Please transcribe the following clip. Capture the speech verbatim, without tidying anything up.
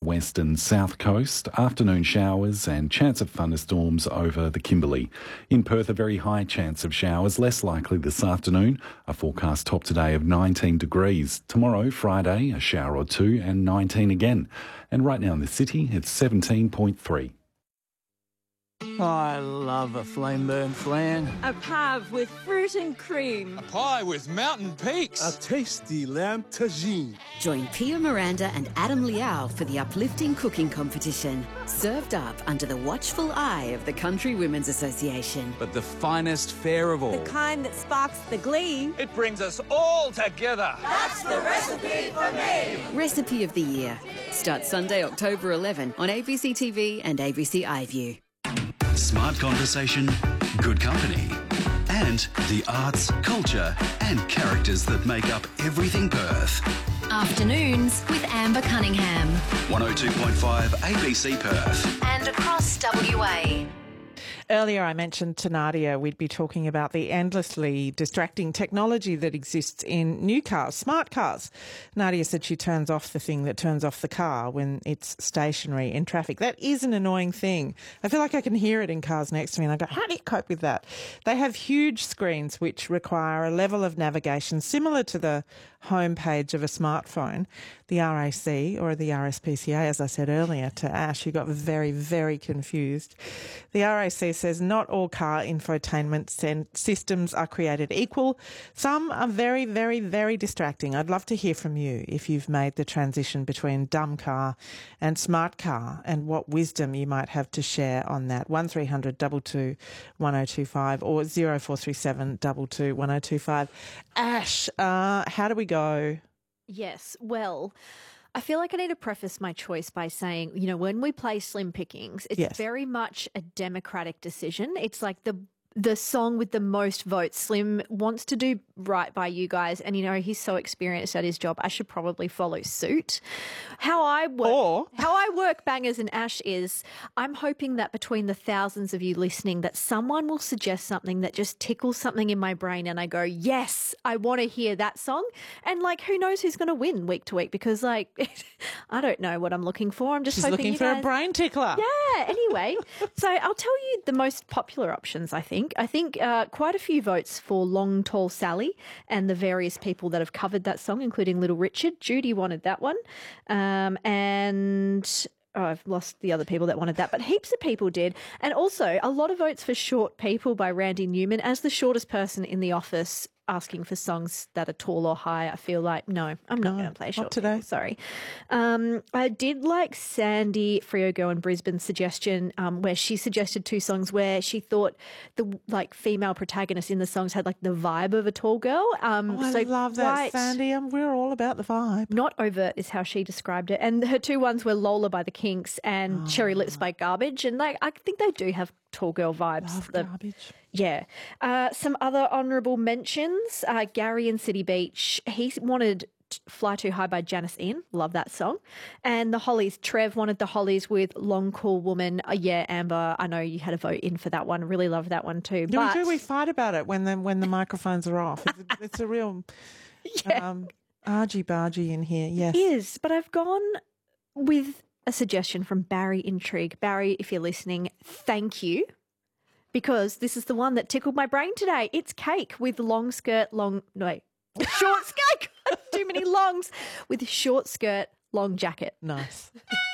West and south coast, afternoon showers and chance of thunderstorms over the Kimberley. In Perth, a very high chance of showers, less likely this afternoon. A forecast top today of nineteen degrees. Tomorrow, Friday, a shower or two and nineteen again. And right now in the city, it's seventeen point three. I love a flame burn flan. A pav with fruit and cream. A pie with mountain peaks. A tasty lamb tagine. Join Pia Miranda and Adam Liao for the uplifting cooking competition. Served up under the watchful eye of the Country Women's Association. But the finest fare of all. The kind that sparks the glee. It brings us all together. That's the recipe for me. Recipe of the Year. Starts Sunday, October eleventh on A B C T V and A B C iView. Smart conversation, good company, and the arts, culture and characters that make up everything Perth. Afternoons with Amber Cunningham. one oh two point five A B C Perth. And across W A. Earlier I mentioned to Nadia we'd be talking about the endlessly distracting technology that exists in new cars, smart cars. Nadia said she turns off the thing that turns off the car when it's stationary in traffic. That is an annoying thing. I feel like I can hear it in cars next to me and I go, how do you cope with that? They have huge screens which require a level of navigation similar to the home page of a smartphone. The R A C, or the R S P C A, as I said earlier to Ash, who got very, very confused. The R A C says not all car infotainment sen- systems are created equal. Some are very, very, very distracting. I'd love to hear from you if you've made the transition between dumb car and smart car and what wisdom you might have to share on that. one three hundred two two one oh two five or zero four three seven two two one oh two five. Ash, uh, how do we go? Yes, well, I feel like I need to preface my choice by saying, you know, when we play Slim Pickings, it's Yes. very much a democratic decision. It's like the the song with the most votes. Slim wants to do right by you guys, and, you know, he's so experienced at his job. I should probably follow suit. How I work, Or- how I work Bangers and Ash is I'm hoping that between the thousands of you listening that someone will suggest something that just tickles something in my brain and I go, yes, I want to hear that song. And, like, who knows who's going to win week to week because, like, I don't know what I'm looking for. I'm just She's hoping looking you for guys... a brain tickler. Yeah, anyway. So I'll tell you the most popular options, I think. I think uh, quite a few votes for Long Tall Sally and the various people that have covered that song, including Little Richard. Judy wanted that one. Um, and... Oh, I've lost the other people that wanted that, but heaps of people did. And also a lot of votes for Short People by Randy Newman. As the shortest person in the office asking for songs that are tall or high, I feel like, no, I'm not No, going to play not Short today. People, sorry. Um, I did like Sandy Friogo in Brisbane's suggestion um, where she suggested two songs where she thought the like female protagonists in the songs had like the vibe of a tall girl. Um, Oh, I so love that, quite- Sandy. Um, we're all about the vibe. Not overt is how she described it. And her two ones were Lola by the Kinks and Oh. Cherry Lips by Garbage. And like I think they do have tall girl vibes. Love The- garbage. yeah. Uh, some other honourable mentions. Uh, Gary in City Beach. He wanted t- Fly Too High by Janice Ian. Love that song. And the Hollies. Trev wanted the Hollies with Long Cool Woman. Uh, yeah, Amber, I know you had a vote in for that one. Really love that one too. Yeah, but we do. We fight about it when the when the microphones are off. It's a, it's a real Yeah. um, argy-bargy in here. Yes. It is, but I've gone with a suggestion from Barry Intrigue. Barry, if you're listening, thank you. Because this is the one that tickled my brain today. It's Cake with long skirt, long, no, short skirt. Too many longs. With short skirt, long jacket. Nice.